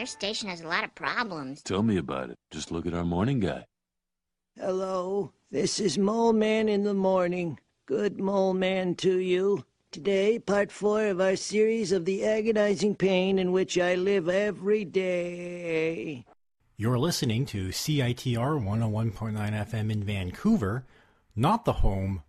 station has a lot of problems. Tell me about it. Just look at our morning guy. Hello, this is Mole Man in the morning. Good Mole Man to you. Today, part 4 of our series of the agonizing pain in which I live every day. You're listening to CITR 101.9 FM in Vancouver, not the home